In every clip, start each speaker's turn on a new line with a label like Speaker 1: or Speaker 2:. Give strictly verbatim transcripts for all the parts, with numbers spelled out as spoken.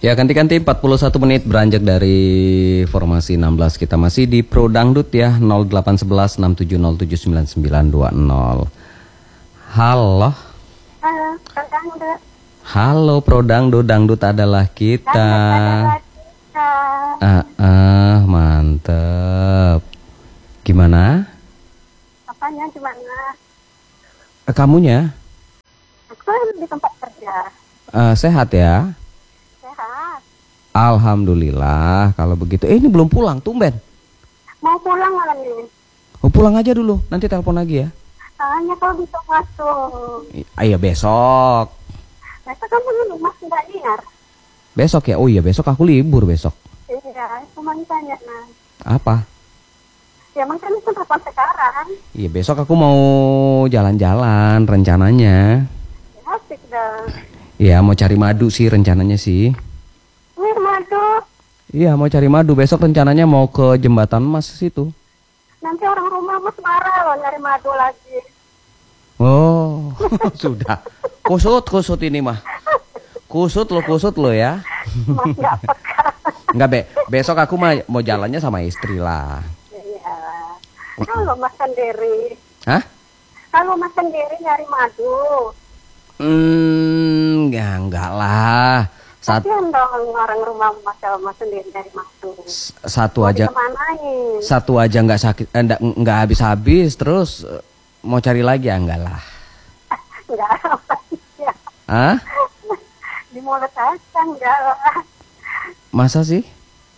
Speaker 1: Ya, ganti-ganti empat puluh satu menit beranjak dari formasi enam belas. Kita masih di Pro Dangdut ya, nol delapan satu satu enam tujuh nol tujuh sembilan sembilan dua nol. Halo.
Speaker 2: Halo, Pro Dangdut.
Speaker 1: Halo Pro Dangdut, Dangdut adalah kita.
Speaker 2: Dangdut adalah kita.
Speaker 1: Ah, ah, mantep. Gimana?
Speaker 2: Apanya gimana?
Speaker 1: Eh, kamunya?
Speaker 2: Aku di tempat kerja.
Speaker 1: Eh, sehat ya?
Speaker 2: Sehat.
Speaker 1: Alhamdulillah kalau begitu. Eh, ini belum pulang, tumben.
Speaker 2: Mau pulang malam ini.
Speaker 1: Oh, pulang aja dulu, nanti telepon lagi ya.
Speaker 2: Soalnya kalau bisa masuk.
Speaker 1: Ayo besok.
Speaker 2: Besok kamu di rumah tidak liar.
Speaker 1: Besok ya? Oh iya, besok aku libur besok.
Speaker 2: Iya, cuma ditanya nah.
Speaker 1: Apa?
Speaker 2: Ya makanya kapan sekarang.
Speaker 1: Iya, besok aku mau jalan-jalan rencananya.
Speaker 2: Ya, asik dah.
Speaker 1: Iya, mau cari madu sih rencananya sih.
Speaker 2: Wih, madu.
Speaker 1: Iya, mau cari madu. Besok rencananya mau ke Jembatan Mas situ.
Speaker 2: Nanti orang rumah mas marah loh nyari madu lagi.
Speaker 1: Oh, sudah. Kusut, kusut ini mah. Kusut lo, kusut lo ya.
Speaker 2: Mas nggak peka.
Speaker 1: Enggak, Be. Besok aku mah mau jalannya sama istri lah.
Speaker 2: Iya. Kalau mas sendiri.
Speaker 1: Hah?
Speaker 2: Kalau mas sendiri nyari madu.
Speaker 1: Hmm, ya enggak lah. Sat,
Speaker 2: Kasian dong orang rumah mas kalau mas sendiri nyari madu.
Speaker 1: satu
Speaker 2: Mau
Speaker 1: aja.
Speaker 2: dikemanain?
Speaker 1: Satu aja nggak sakit, eh, enggak, enggak habis-habis, terus eh, mau cari lagi ya enggak lah.
Speaker 2: Enggak apa ya.
Speaker 1: Hah?
Speaker 2: Di mulut aja enggak lah.
Speaker 1: Masa sih?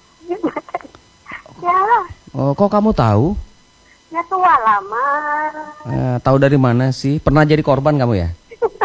Speaker 2: Ya,
Speaker 1: Oh, kok kamu tahu?
Speaker 2: ya tua lama.
Speaker 1: Eh, tahu dari mana sih? Pernah jadi korban kamu ya?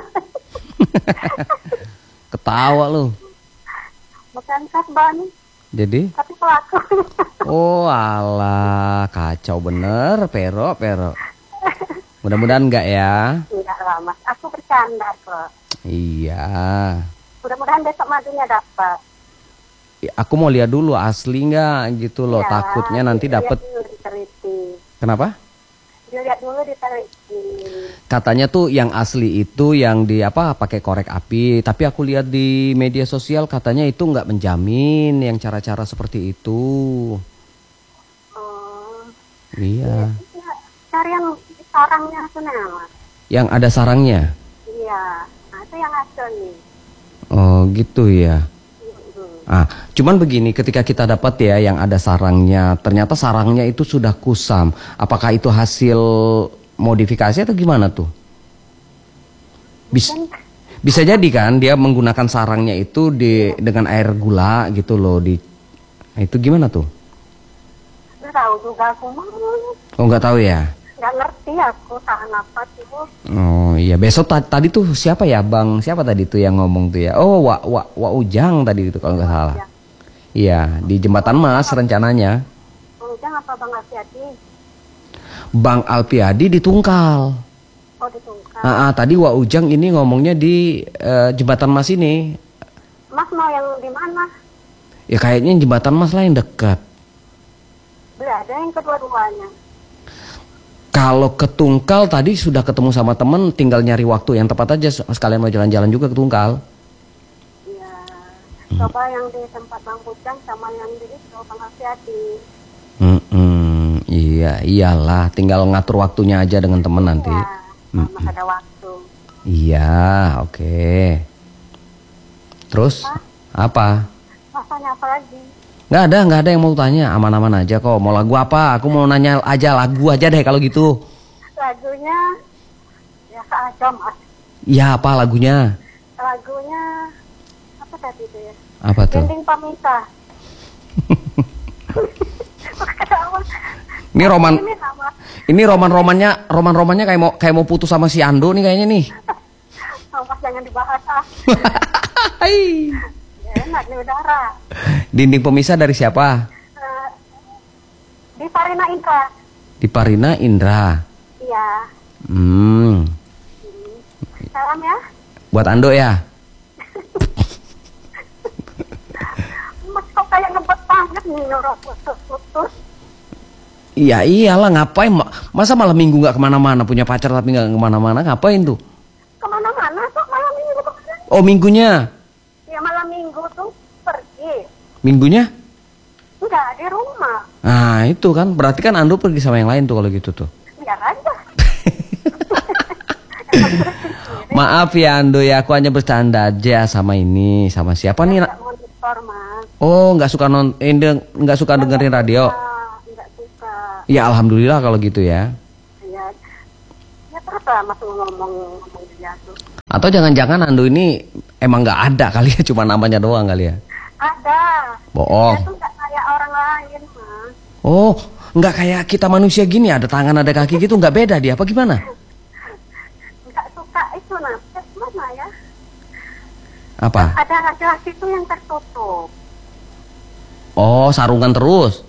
Speaker 1: Ketawa lu.
Speaker 2: Bukan korban,
Speaker 1: Jadi?
Speaker 2: tapi pelaku.
Speaker 1: Oh alah, kacau bener, pero, pero. Mudah-mudahan enggak ya.
Speaker 2: Enggak lah mas, aku bercanda kok.
Speaker 1: Iya.
Speaker 2: Mudah-mudahan besok madunya dapat.
Speaker 1: Ya, aku mau lihat dulu asli nggak gitu loh.
Speaker 2: Ya,
Speaker 1: Takutnya nanti
Speaker 2: dilihat
Speaker 1: dapet.
Speaker 2: dulu diteliti.
Speaker 1: Kenapa?
Speaker 2: Dilihat dulu diteliti.
Speaker 1: Katanya tuh yang asli itu yang di apa pakai korek api. Tapi aku lihat di media sosial katanya itu nggak menjamin yang cara-cara seperti itu.
Speaker 2: Oh,
Speaker 1: Iya.
Speaker 2: ya, cari yang sarangnya kenapa?
Speaker 1: Yang ada sarangnya.
Speaker 2: Iya, nah itu yang hasil nih.
Speaker 1: Oh gitu ya.
Speaker 2: Mm-mm.
Speaker 1: Ah, cuman begini, ketika kita dapat ya yang ada sarangnya, ternyata sarangnya itu sudah kusam. Apakah itu hasil modifikasi atau gimana tuh? Bis,
Speaker 2: Kan
Speaker 1: bisa jadi kan dia menggunakan sarangnya itu di dengan air gula gitu loh di. Nah, itu gimana tuh?
Speaker 2: nggak tahu juga aku mau.
Speaker 1: Oh nggak tahu ya.
Speaker 2: Nggak ngerti aku tahan apa tuh.
Speaker 1: Oh iya, besok ta- tadi tuh siapa ya Bang? Siapa tadi tuh yang ngomong tuh ya? Oh Wak Wak Wak Ujang tadi itu kalau nggak salah.
Speaker 2: Ya.
Speaker 1: Iya, di Jembatan Mas rencananya.
Speaker 2: Ujang apa Bang Asyadi?
Speaker 1: Bang Alpiadi di Tungkal.
Speaker 2: Oh ditungkal.
Speaker 1: Ah, ah, tadi Wak Ujang ini ngomongnya di eh, Jembatan Mas ini.
Speaker 2: Mas mau yang di mana?
Speaker 1: Ya kayaknya Jembatan Mas lah yang dekat.
Speaker 2: Beli ada yang kedua-duanya.
Speaker 1: Kalau ke Tungkal tadi sudah ketemu sama temen, tinggal nyari waktu yang tepat aja sekalian mau jalan-jalan juga ke Tungkal.
Speaker 2: Iya. Coba yang di tempat Bang Ujang sama yang di itu Bang Asyadi.
Speaker 1: Mm-mm, iya, iyalah, tinggal ngatur waktunya aja dengan temen nanti.
Speaker 2: Iya. Sama ada waktu.
Speaker 1: Iya, oke. Terus
Speaker 2: Hah?
Speaker 1: apa?
Speaker 2: Masanya apa lagi?
Speaker 1: Nggak ada, nggak ada yang mau tanya, aman-aman aja kok. Mau lagu apa? Aku mau nanya aja lagu aja deh kalau gitu.
Speaker 2: Lagunya biasa aja mas.
Speaker 1: Ya apa lagunya?
Speaker 2: Lagunya apa tadi itu ya?
Speaker 1: Apa tuh?
Speaker 2: Dinding Pemisah.
Speaker 1: Ini roman,
Speaker 2: Ini sama.
Speaker 1: ini roman-romannya, roman-romannya kayak mau kayak mau putus sama si Ando nih kayaknya nih.
Speaker 2: Oh, mas jangan dibahas ah.
Speaker 1: Hai.
Speaker 2: Ya, enak di udara.
Speaker 1: Dinding Pemisah dari siapa?
Speaker 2: Eh, di Farina Indra.
Speaker 1: Di Parina Indra.
Speaker 2: Iya.
Speaker 1: Hmm,
Speaker 2: Salam ya.
Speaker 1: buat Ando ya.
Speaker 2: Mas kok kayak ngebet banget nih nyuruh putus-putus.
Speaker 1: Iya iyalah, ngapain? Ma- Masa malam minggu nggak kemana-mana, punya pacar tapi nggak kemana-mana, ngapain tuh?
Speaker 2: Kemana-mana kok malam minggu kemarin?
Speaker 1: Oh minggunya.
Speaker 2: Ya malam minggu tuh pergi
Speaker 1: Minggunya?
Speaker 2: Enggak, di rumah.
Speaker 1: Nah itu kan, berarti kan Ando pergi sama yang lain tuh kalau gitu tuh.
Speaker 2: Enggak ada.
Speaker 1: Maaf ya Ando ya, aku hanya bercanda aja sama ini, sama siapa nih?
Speaker 2: Enggak monitor, Mas.
Speaker 1: Oh, nggak suka non, eh, nggak suka dengerin radio?
Speaker 2: Enggak suka.
Speaker 1: Ya alhamdulillah kalau gitu ya.
Speaker 2: Ya, ya terus lah Mas ngomong ngomong dia tuh.
Speaker 1: Atau jangan-jangan Ando ini emang nggak ada kali ya, cuma namanya doang kali ya?
Speaker 2: Ada.
Speaker 1: Bohong.
Speaker 2: Dia tuh nggak kayak orang lain, Mas.
Speaker 1: Oh, nggak kayak kita manusia gini, ada tangan ada kaki gitu, nggak beda dia, apa gimana?
Speaker 2: Nggak suka itu nanti mana ya?
Speaker 1: Apa?
Speaker 2: Ada laki-laki itu yang tertutup.
Speaker 1: Oh, sarungan terus.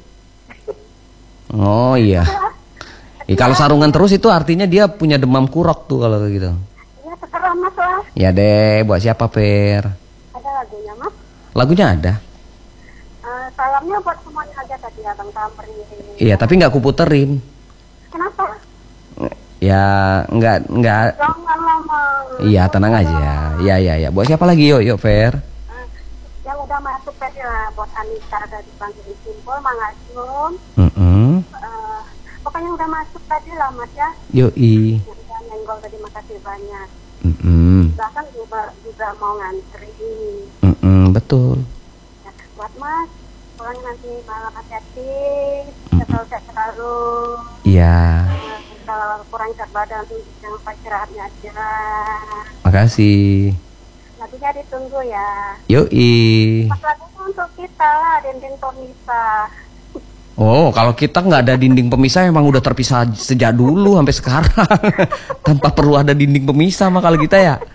Speaker 1: Oh iya. Ya, kalau sarungan terus itu artinya dia punya demam kurok tuh kalau kayak gitu.
Speaker 2: Ya terserah Mas lah.
Speaker 1: Ya deh, buat siapa Per?
Speaker 2: Ada lagunya Mas.
Speaker 1: Lagunya ada.
Speaker 2: Uh, salamnya buat semuanya aja tadi Abang Tamri.
Speaker 1: Iya, tapi nggak kuputerin.
Speaker 2: Kenapa?
Speaker 1: Ya nggak nggak.
Speaker 2: Jangan lama.
Speaker 1: Iya tenang aja. Iya iya iya. Buat siapa lagi yuk yuk Per?
Speaker 2: Uh, yang udah masuk tadi lah buat Anita dari Panggil Simpul, Mangasum.
Speaker 1: Mm -mm.
Speaker 2: Uh, pokoknya udah masuk tadi lah Mas ya.
Speaker 1: Yoi.
Speaker 2: Yang udah nenggol tadi makasih banyak.
Speaker 1: Mm -mm.
Speaker 2: Bahkan juga juga mau ngantri.
Speaker 1: Mm -mm, betul.
Speaker 2: Ya, buat Mas, pulang nanti malam hati-hati, selalu sehat selalu.
Speaker 1: Iya.
Speaker 2: Uh, kalau kurang sehat badan, jangan lupa istirahatnya aja.
Speaker 1: Makasih.
Speaker 2: Lagunya ditunggu ya.
Speaker 1: Yoi.
Speaker 2: Pas lagunya untuk kita lah, Dendeng Tomisa.
Speaker 1: Oh, kalau kita nggak ada dinding pemisah emang udah terpisah sejak dulu sampai sekarang. Tanpa perlu ada dinding pemisah mah kalau kita ya.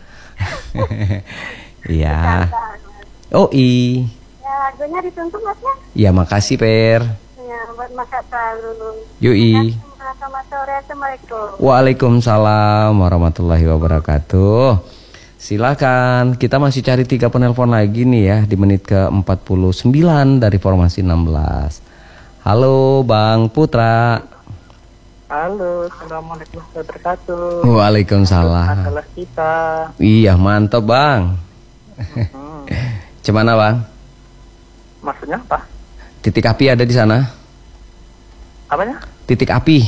Speaker 1: Iya. Oh i.
Speaker 2: Ya lagunya ditunggu Masnya.
Speaker 1: Ya makasih Per.
Speaker 2: Ya buat Mas selalu.
Speaker 1: Yoi.
Speaker 2: Selamat sore, Assalamualaikum.
Speaker 1: Waalaikumsalam warahmatullahi wabarakatuh. Silakan, kita masih cari tiga penelpon lagi nih ya di menit ke empat puluh sembilan dari formasi enam belas. Halo Bang Putra.
Speaker 3: Halo, assalamualaikum warahmatullahi wabarakatuh.
Speaker 1: Waalaikumsalam.
Speaker 3: Adalah kita.
Speaker 1: Iya mantap Bang.
Speaker 3: Hmm.
Speaker 1: Cemana Bang?
Speaker 3: Maksudnya apa?
Speaker 1: Titik api ada di sana?
Speaker 3: Apanya?
Speaker 1: Titik api.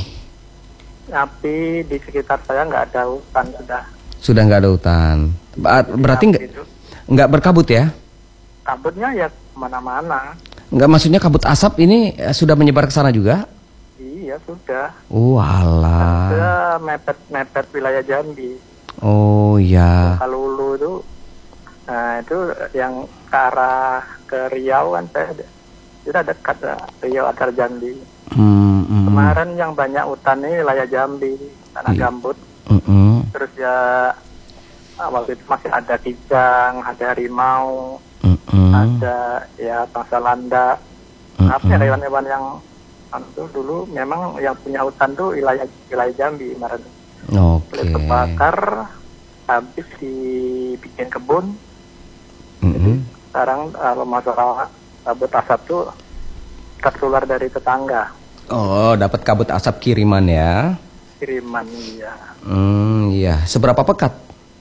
Speaker 3: Api di sekitar saya nggak ada hutan sudah.
Speaker 1: Sudah nggak ada hutan. Ba- Berarti nggak
Speaker 3: Itu
Speaker 1: nggak berkabut ya?
Speaker 3: kabutnya ya kemana-mana.
Speaker 1: Nggak, maksudnya kabut asap ini eh, sudah menyebar ke sana juga?
Speaker 3: Iya sudah.
Speaker 1: Oh alah.
Speaker 3: Sudah mepet-mepet wilayah Jambi.
Speaker 1: Oh ya.
Speaker 3: Kalulu itu, nah itu yang ke arah ke Riau kan saya ada. Kita dekat ya, Riau antar Jambi.
Speaker 1: Hmm, hmm.
Speaker 3: Kemarin yang banyak hutan ini wilayah Jambi, tanah
Speaker 1: Iya.
Speaker 3: gambut.
Speaker 1: Mm-mm.
Speaker 3: Terus ya waktu itu masih ada kijang, ada harimau,
Speaker 1: Mm-mm.
Speaker 3: ada ya bangsa landa.
Speaker 1: Mm-mm.
Speaker 3: Apa ya hewan-hewan yang itu dulu memang yang punya hutan tuh wilayah wilayah Jambi kemarin.
Speaker 1: Oke.
Speaker 3: Boleh terbakar, habis dibikin kebun.
Speaker 1: Mm-mm.
Speaker 3: Sekarang kalau masalah kabut asap tuh tertular dari tetangga,
Speaker 1: Oh, dapat kabut asap kiriman ya?
Speaker 3: kiriman ya.
Speaker 1: Hmm, iya. Seberapa pekat?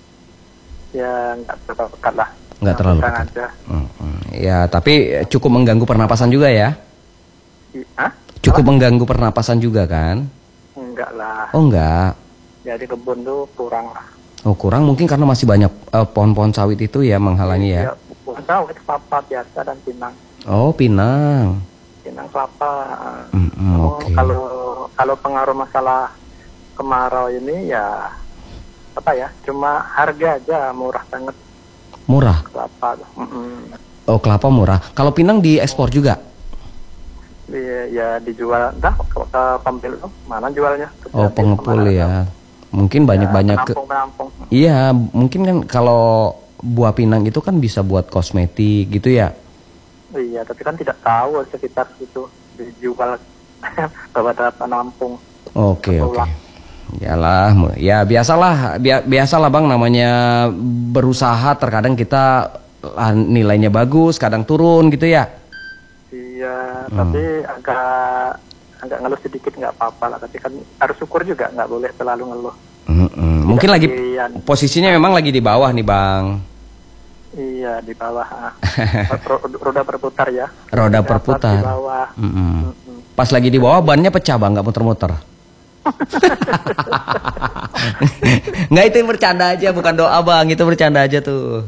Speaker 3: Ya nggak terlalu pekat lah.
Speaker 1: Nggak terlalu
Speaker 3: Sedang
Speaker 1: pekat.
Speaker 3: aja.
Speaker 1: Mm-mm. Ya, tapi cukup mengganggu pernapasan juga ya?
Speaker 3: I- Hah?
Speaker 1: Cukup mengganggu pernapasan juga kan?
Speaker 3: Enggak lah.
Speaker 1: Oh enggak.
Speaker 3: Jadi kebun tuh kurang lah.
Speaker 1: Oh kurang mungkin karena masih banyak eh, pohon-pohon sawit itu ya menghalangi ya?
Speaker 3: Pohon sawit, kelapa biasa dan pinang.
Speaker 1: Oh Pinang.
Speaker 3: Pinang kelapa.
Speaker 1: Mm-mm,
Speaker 3: Oh,
Speaker 1: oke.
Speaker 3: Kalau kalau pengaruh masalah kemarau ini ya apa ya? Cuma harga aja murah banget
Speaker 1: Murah?
Speaker 3: kelapa. Mm-mm.
Speaker 1: Oh kelapa murah. Kalau Pinang diekspor juga?
Speaker 3: Di- ya dijual entah ke, ke pembeli tuh mana jualnya.
Speaker 1: Oh
Speaker 3: Terus
Speaker 1: pengepul
Speaker 3: kemana
Speaker 1: ya.
Speaker 3: tahu.
Speaker 1: Mungkin banyak-banyak
Speaker 3: Ya,
Speaker 1: ke...
Speaker 3: penampung-penampung.
Speaker 1: Iya mungkin kan kalau buah pinang itu kan bisa buat kosmetik gitu ya?
Speaker 3: Iya, tapi kan tidak tahu sekitar situ dijual kepada penampung.
Speaker 1: Oke oke.
Speaker 3: Pulang.
Speaker 1: Yalah, mu- ya biasalah, bia- biasalah bang namanya berusaha terkadang kita ah, nilainya bagus, kadang turun gitu ya.
Speaker 3: Iya,
Speaker 1: Hmm.
Speaker 3: tapi agak agak ngeluh sedikit nggak apa-apa lah. Tapi kan harus syukur juga, nggak boleh terlalu ngeluh.
Speaker 1: Mm-mm. Mungkin lagi
Speaker 3: sendirian.
Speaker 1: posisinya memang lagi di bawah nih bang.
Speaker 3: Iya, di bawah. ah. Ro- Roda berputar ya.
Speaker 1: Roda
Speaker 3: Di atas,
Speaker 1: berputar.
Speaker 3: Di bawah.
Speaker 1: Mm-mm.
Speaker 3: Mm-mm.
Speaker 1: Pas lagi di bawah bannya pecah bang, nggak muter-muter. Nggak, itu yang bercanda aja, bukan doa bang, itu bercanda aja tuh.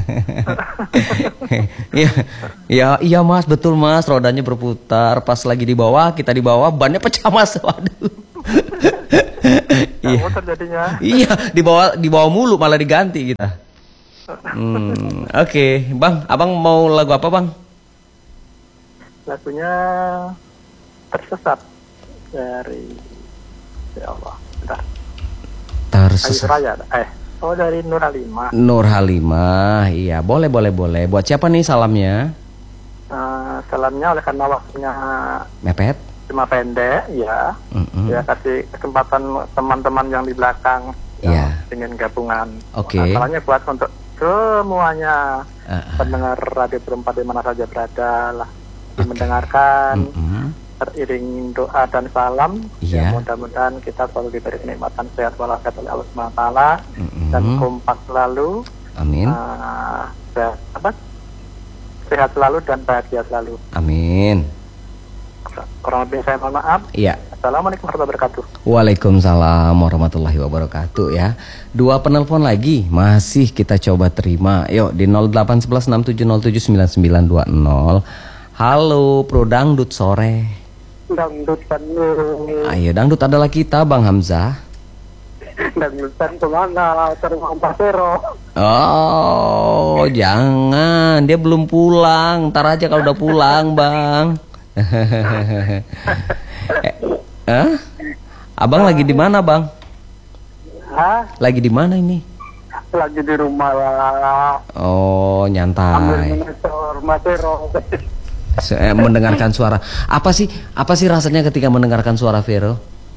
Speaker 1: Iya, iya, iya mas, betul mas, rodanya berputar. Pas lagi di bawah, kita di bawah, bannya pecah mas. Waduh.
Speaker 3: Nggak
Speaker 1: Iya,
Speaker 3: muter jadinya.
Speaker 1: iya, di bawah, di bawah mulu malah diganti kita. Hmm, oke, bang, abang mau lagu apa bang?
Speaker 3: Lagunya Tersesat dari ya Allah. Bentar. Ayu
Speaker 1: Tersesat.
Speaker 3: Raya. Eh, oh dari Nur Halimah.
Speaker 1: Nur Halimah, iya, boleh, boleh, boleh. Buat siapa nih salamnya?
Speaker 3: Eh, salamnya oleh karena waktunya
Speaker 1: Mepet.
Speaker 3: cuma pendek, ya.
Speaker 1: Mm-mm.
Speaker 3: Ya kasih kesempatan teman-teman yang di belakang
Speaker 1: Iya.
Speaker 3: yang ingin gabungan.
Speaker 1: Oke.
Speaker 3: Nah, salamnya buat untuk semuanya
Speaker 1: Ah, ah.
Speaker 3: pendengar Radio Perempat di mana saja berada lah, mendengarkan.
Speaker 1: Mm-mm.
Speaker 3: Teriring doa dan salam,
Speaker 1: Iya.
Speaker 3: ya, mudah-mudahan kita selalu diberi kenikmatan sehat walafiat oleh Allah Subhanahu wa taala
Speaker 1: Mm-mm.
Speaker 3: dan kompak selalu,
Speaker 1: Amin.
Speaker 3: uh, sehat, apa? sehat selalu dan bahagia selalu.
Speaker 1: Amin.
Speaker 3: Kurang lebih saya mohon maaf.
Speaker 1: Iya.
Speaker 3: Assalamualaikum warahmatullahi wabarakatuh.
Speaker 1: Waalaikumsalam warahmatullahi wabarakatuh ya. Dua penelpon lagi masih kita coba terima. Yuk di nol delapan satu satu enam tujuh nol tujuh sembilan sembilan dua nol. Halo Pro Dangdut sore.
Speaker 3: Dangdutan,
Speaker 1: Ayo dangdut adalah kita Bang Hamzah.
Speaker 3: dangdutan kemana? Terima Pak Vero.
Speaker 1: Oh jangan, dia belum pulang. Ntar aja kalau udah pulang Bang. eh, eh? Abang lagi di mana Bang?
Speaker 3: Hah?
Speaker 1: Lagi di mana ini?
Speaker 3: Lagi di rumah lah.
Speaker 1: Oh
Speaker 3: Ambil
Speaker 1: nyantai.
Speaker 3: monitor Mas Vero.
Speaker 1: Se- eh, mendengarkan suara. Apa sih? Apa sih rasanya ketika mendengarkan suara Vero?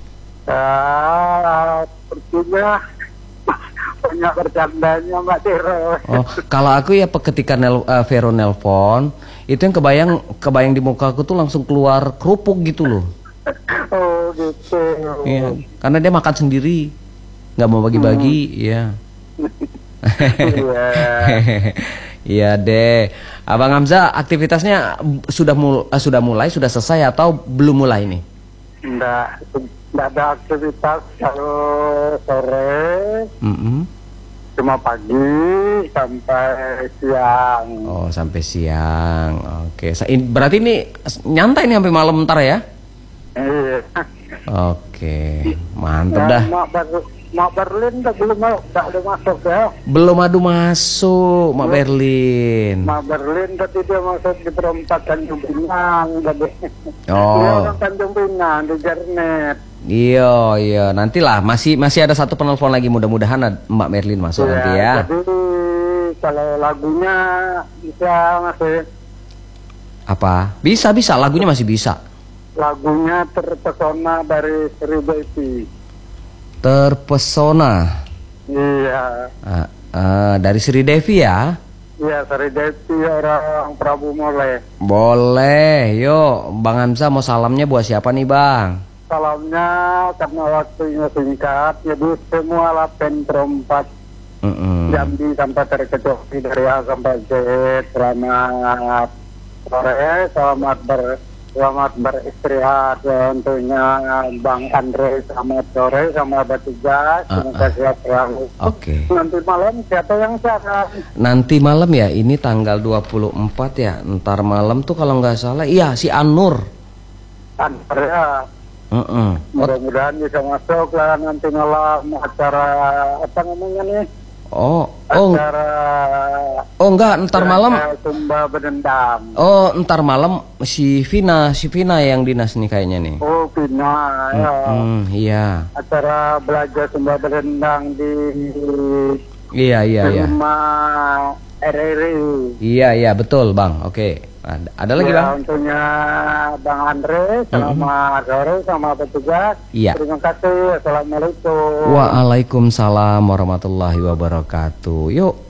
Speaker 3: Ah, sepertinya banyak bercandanya Mbak Vero.
Speaker 1: Oh, kalau aku ya pe- ketika nel, eh, Vero nelpon, itu yang kebayang kebayang di muka aku tuh langsung keluar kerupuk gitu loh.
Speaker 3: Oh gitu.
Speaker 1: Iya, karena dia makan sendiri, nggak mau bagi-bagi, iya.
Speaker 3: Iya.
Speaker 1: Iya deh. Abang Hamzah aktivitasnya sudah mul eh, sudah mulai, sudah selesai atau belum mulai nih?
Speaker 3: Nggak, nggak ada aktivitas kalau sore,
Speaker 1: Mm-mm.
Speaker 3: cuma pagi sampai siang.
Speaker 1: Oh sampai siang. Oke. Sa- in- Berarti ini nyantai nih sampai malam ntar ya?
Speaker 3: Iya.
Speaker 1: Oke. Mantep
Speaker 3: Nah,
Speaker 1: dah.
Speaker 3: Mak, Ber Mak Berlin dah belum mau, tak ada masuk ya.
Speaker 1: Belum adu masuk, Mak Berlin.
Speaker 3: Mak Berlin tadi dia masuk di perempat Tanjung Pinang tadi.
Speaker 1: Oh.
Speaker 3: Dia orang Tanjung Pinang di Jarnet.
Speaker 1: Iya, iya. Nantilah masih masih ada satu penelpon lagi, mudah-mudahan ad- Mbak Merlin masuk nanti ya.
Speaker 3: Jadi kalau lagunya bisa masih
Speaker 1: Apa? Bisa, bisa. Lagunya masih bisa.
Speaker 3: lagunya Terpesona dari Sri Devi.
Speaker 1: Terpesona.
Speaker 3: Iya,
Speaker 1: Ah, ah, dari Sri Devi ya.
Speaker 3: iya Sri Devi orang Prabu Mole.
Speaker 1: Boleh. Yuk, Bang Hamzah mau salamnya buat siapa nih, Bang?
Speaker 3: Salamnya karena waktunya singkat, jadi semua lapen perempat
Speaker 1: Mm-mm.
Speaker 3: Jambi sampai terkecuali dari A sampai Z. Selamat sore, selamat ber selamat beristirahat ya, tentunya Bang Andre. Selamat sore sama bertugas. Terima
Speaker 1: Ah,
Speaker 3: kasih sehat selalu.
Speaker 1: Oke.
Speaker 3: Nanti malam siapa yang siaran?
Speaker 1: Nanti malam ya, ini tanggal dua puluh empat ya. Ntar malam tuh kalau nggak salah, iya si Anur.
Speaker 3: Andre ya.
Speaker 1: Heeh.
Speaker 3: Mudah-mudahan bisa masuk lah nanti malam acara apa namanya nih?
Speaker 1: Oh, oh,
Speaker 3: Acara
Speaker 1: oh enggak, ntar malam.
Speaker 3: Sumba Berdendam.
Speaker 1: Oh, ntar malam si Vina, si Vina yang dinas nih kayaknya nih.
Speaker 3: Oh, Pina ya.
Speaker 1: Hmm, iya.
Speaker 3: Acara belajar Sumba Berdendang di
Speaker 1: Iya, iya, iya.
Speaker 3: rumah R R I.
Speaker 1: Iya, iya, betul, Bang. Oke. Ada, ada lagi,
Speaker 3: Ya,
Speaker 1: Bang?
Speaker 3: Untuknya Bang Andre, selamat sore sama petugas.
Speaker 1: Iya.
Speaker 3: Terima kasih. Assalamualaikum.
Speaker 1: Waalaikumsalam warahmatullahi wabarakatuh. Yuk.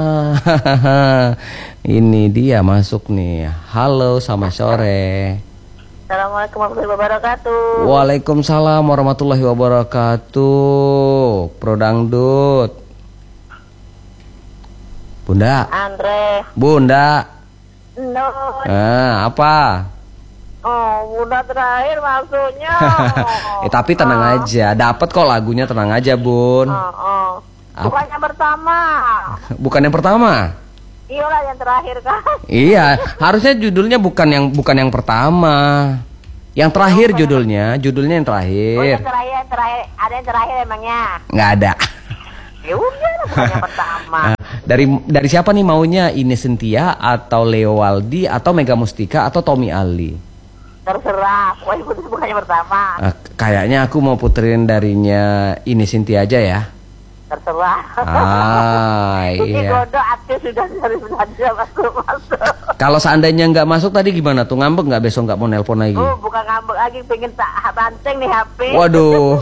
Speaker 1: Ah, ini dia masuk nih. Halo, sama sore.
Speaker 2: Assalamualaikum warahmatullahi wabarakatuh.
Speaker 1: Waalaikumsalam warahmatullahi wabarakatuh. Pro Dangdut. Bunda.
Speaker 2: Andre.
Speaker 1: Bunda.
Speaker 2: No.
Speaker 1: Eh, apa?
Speaker 2: Oh, Bunda terakhir maksudnya.
Speaker 1: eh tapi tenang
Speaker 2: oh.
Speaker 1: aja, dapat kok lagunya, tenang aja Bun.
Speaker 2: Oh, oh. Bukan yang pertama.
Speaker 1: Bukan yang pertama.
Speaker 2: Iyalah yang terakhir kan.
Speaker 1: Iya, harusnya judulnya bukan yang bukan yang pertama. Yang terakhir judulnya, judulnya yang terakhir.
Speaker 2: Oh, yang terakhir, yang terakhir. Ada yang terakhir emangnya?
Speaker 1: Nggak ada.
Speaker 2: Ya udah, bukan yang pertama.
Speaker 1: Dari dari siapa nih maunya? Ines Cynthia atau Leo Waldi atau Mega Mustika atau Tommy Ali?
Speaker 2: Terserah. Wah, itu bukan yang pertama.
Speaker 1: Uh, kayaknya aku mau puterin darinya Ines Cynthia aja ya.
Speaker 2: Terserah.
Speaker 1: Ah,
Speaker 2: Ini
Speaker 1: iya.
Speaker 2: Godo aktif sudah dari sudah masuk masuk.
Speaker 1: Kalau seandainya nggak masuk tadi gimana tuh? Ngambek nggak besok nggak mau nelpon lagi?
Speaker 2: Oh, bukan ngambek lagi, pengen tak banteng nih H P.
Speaker 1: Waduh,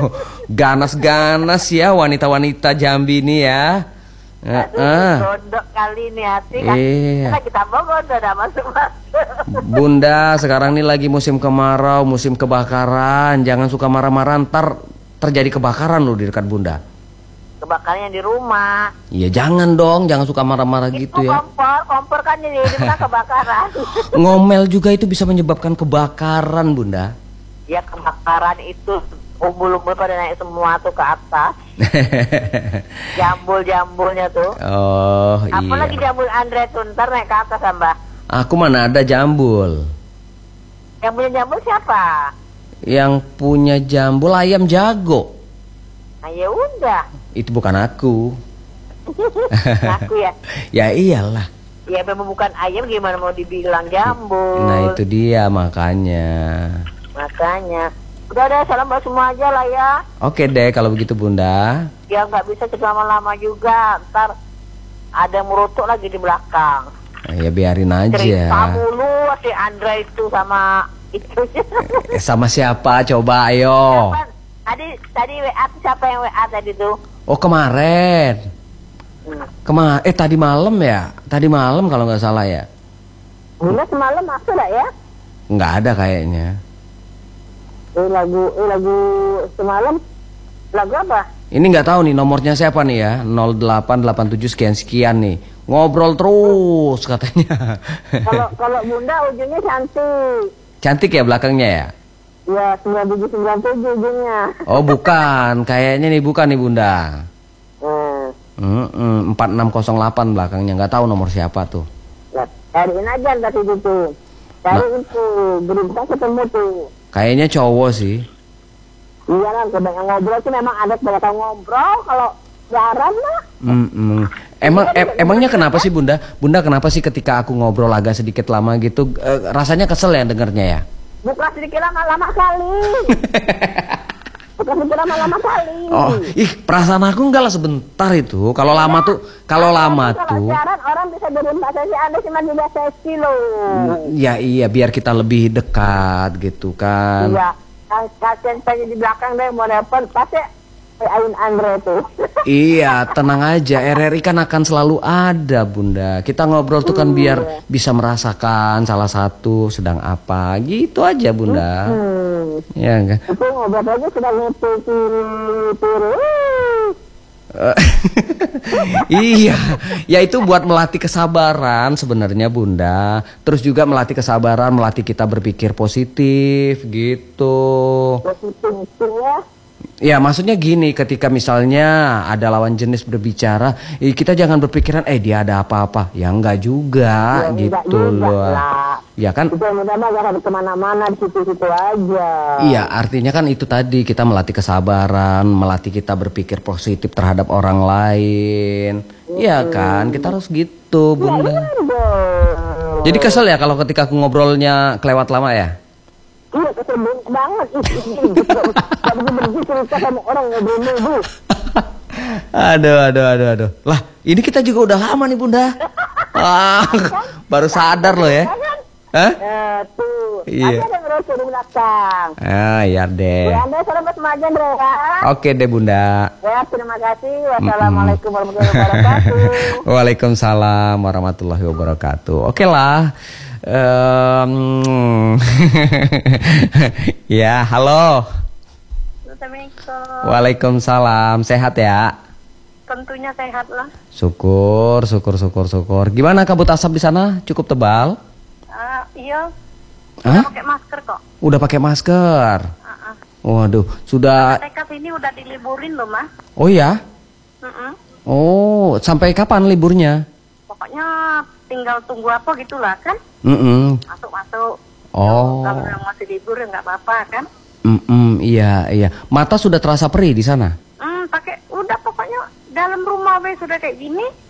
Speaker 1: ganas-ganas ya wanita-wanita Jambi ini ya.
Speaker 2: Aduh,
Speaker 1: uh.
Speaker 2: Gondok kali ini hati kan.
Speaker 1: Iya.
Speaker 2: Kita kita mau Godo udah masuk masuk.
Speaker 1: Bunda, sekarang ini lagi musim kemarau, musim kebakaran. Jangan suka marah-marah, ntar terjadi kebakaran loh di dekat Bunda.
Speaker 2: Kebakarannya di rumah.
Speaker 1: Iya, jangan dong, jangan suka marah-marah
Speaker 2: Itu
Speaker 1: gitu ya.
Speaker 2: kompor, kompor kan jadi kita kebakaran.
Speaker 1: Ngomel juga itu bisa menyebabkan kebakaran, Bunda.
Speaker 2: Ya kebakaran itu umbul-umbul pada naik semua tuh ke atas. Jambul-jambulnya tuh.
Speaker 1: Oh, iya.
Speaker 2: Apalagi jambul Andre tuh ntar naik ke atas Mbak.
Speaker 1: Aku mana ada jambul.
Speaker 2: Yang punya jambul siapa?
Speaker 1: Yang punya jambul ayam jago.
Speaker 2: Nah, ya udah.
Speaker 1: Itu bukan aku.
Speaker 2: Aku ya.
Speaker 1: Ya iyalah.
Speaker 2: Ya memang bukan ayam gimana mau dibilang jambul.
Speaker 1: Nah itu dia makanya.
Speaker 2: Makanya. Udah deh, salam buat semua aja lah ya.
Speaker 1: Oke deh kalau begitu Bunda.
Speaker 2: Ya nggak bisa cerita lama-lama juga. Ntar ada merutuk lagi di belakang.
Speaker 1: Ya biarin aja.
Speaker 2: Cerita mulu si Andra itu sama itu.
Speaker 1: Eh, sama siapa? Coba ayo.
Speaker 2: Siapa? Tadi tadi W A siapa yang W A tadi tuh?
Speaker 1: Oh kemarin.
Speaker 2: Hmm.
Speaker 1: Kema eh tadi malam ya? Tadi malam kalau nggak salah ya.
Speaker 2: Bunda semalam masuk lah ya?
Speaker 1: Nggak ada kayaknya.
Speaker 2: Eh lagu eh lagu semalam lagu apa?
Speaker 1: Ini nggak tahu nih nomornya siapa nih ya? nol delapan delapan tujuh sekian sekian nih. Ngobrol terus katanya.
Speaker 2: Kalau kalau Bunda ujungnya cantik.
Speaker 1: Cantik ya belakangnya ya?
Speaker 2: Ya sembilan tujuh sembilan tujuh ujungnya.
Speaker 1: Oh bukan, kayaknya nih bukan nih Bunda.
Speaker 2: Hmm.
Speaker 1: Mm-mm, empat enam nol delapan belakangnya, nggak tahu nomor siapa tuh.
Speaker 2: Nah, cariin aja tadi itu. Cariin tuh, belum bisa ketemu tuh.
Speaker 1: Kayaknya cowok sih.
Speaker 2: Iya lah, kebanyakan ngobrol sih memang ada kebanyakan ngobrol. Kalau jarang lah.
Speaker 1: Mm-mm. Emang em, emangnya kenapa sih Bunda? Bunda kenapa sih ketika aku ngobrol agak sedikit lama gitu, eh, rasanya kesel ya dengernya ya?
Speaker 2: Bukan sedikit lama-lama kali. Bukan sedikit lama-lama kali.
Speaker 1: Oh, ih perasaan aku enggak lah sebentar itu. Kalau lama tuh, kalau lama tuh.
Speaker 2: Kalau orang bisa jadi Mbak Sesi, Anda cuma juga sesi loh.
Speaker 1: Ya iya, biar kita lebih dekat gitu kan.
Speaker 2: Iya, kasian saja di belakang deh mau nelpon, pasti Ain Andre tuh.
Speaker 1: Iya, tenang aja. R R I kan akan selalu ada, Bunda. Kita ngobrol tuh kan
Speaker 2: Hmm.
Speaker 1: biar bisa merasakan salah satu sedang apa. Gitu aja, Bunda.
Speaker 2: Hmm.
Speaker 1: Ya enggak?
Speaker 2: Itu ngobrol aja sudah ngetir-tir.
Speaker 1: Iya, ya itu buat melatih kesabaran sebenarnya Bunda. Terus juga melatih kesabaran, melatih kita berpikir positif gitu.
Speaker 2: Positif ya.
Speaker 1: Ya maksudnya gini, ketika misalnya ada lawan jenis berbicara, eh, kita jangan berpikiran eh dia ada apa-apa. Ya enggak juga
Speaker 2: Ya,
Speaker 1: gitu
Speaker 2: enggak juga
Speaker 1: loh.
Speaker 2: lah.
Speaker 1: Ya kan?
Speaker 2: Itu mudah-mudahan gak harus kemana-mana di situ-situ aja.
Speaker 1: Iya, artinya kan itu tadi kita melatih kesabaran, melatih kita berpikir positif terhadap orang lain. Iya
Speaker 2: Hmm.
Speaker 1: kan? Kita harus gitu, Bunda.
Speaker 2: Ya, iya.
Speaker 1: Jadi kesel ya kalau ketika aku ngobrolnya kelewat lama ya?
Speaker 2: Iya, kesel banget. Gak begitu cerita sama orang ngobrol dulu.
Speaker 1: Aduh, aduh, aduh, aduh. Lah, ini kita juga udah lama nih, Bunda. Ah, baru sadar loh ya. Hah?
Speaker 2: Eh, tuh.
Speaker 1: Iya.
Speaker 2: Ada yang ngerosok di belakang.
Speaker 1: Ah, ya deh.
Speaker 2: Ya, Anda salam buat semua aja, Andre ya.
Speaker 1: Oke deh, Bunda.
Speaker 2: Ya, terima kasih. Wassalamualaikum warahmatullahi wabarakatuh.
Speaker 1: Waalaikumsalam warahmatullahi wabarakatuh. Oke lah. Um, ya, halo.
Speaker 2: Assalamualaikum.
Speaker 1: Waalaikumsalam. Sehat ya?
Speaker 2: tentunya sehat lah.
Speaker 1: Syukur, syukur, syukur, syukur. Gimana kabut asap di sana? Cukup tebal?
Speaker 2: Uh, iya.
Speaker 1: Hah?
Speaker 2: Udah pakai masker kok.
Speaker 1: Udah pakai masker.
Speaker 2: Uh-uh.
Speaker 1: Waduh, sudah.
Speaker 2: Tekad ini udah diliburin loh mas.
Speaker 1: Oh ya?
Speaker 2: Mm-mm.
Speaker 1: Oh, sampai kapan liburnya?
Speaker 2: Pokoknya tinggal tunggu apa gitulah kan.
Speaker 1: Mm-mm.
Speaker 2: Masuk-masuk.
Speaker 1: Oh.
Speaker 2: Kalau yang masih libur ya nggak apa-apa kan.
Speaker 1: Mm-mm, iya, iya. Mata sudah terasa perih di sana?
Speaker 2: Hmm, pakai udah pokoknya dalam rumah be sudah kayak gini.